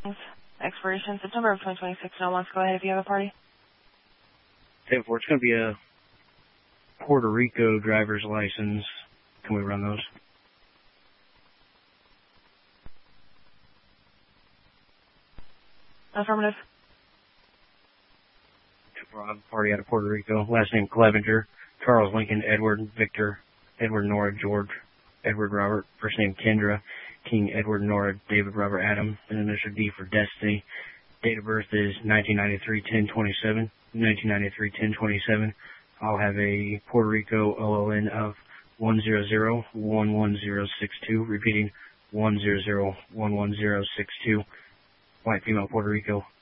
Expiration September of 2026. No one wants to go ahead if you have a party. 10-4. It's going to be a Puerto Rico driver's license. Can we run those? Affirmative. 10-4. Party out of Puerto Rico. Last name Clevenger. Charles Lincoln, Edward Victor, Edward Nora George, Edward Robert. First name Kendra. King Edward Nora David Robert Adam. And initial D for Destiny. Date of birth is 1993-10-27. 1993-10-27. I'll have a Puerto Rico OLN of 100-11062. Repeating 100-11062. White female Puerto Rico.